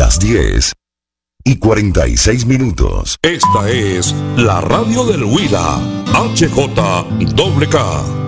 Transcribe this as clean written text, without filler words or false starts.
las 10:46. Esta es la radio del Huila, HJWK.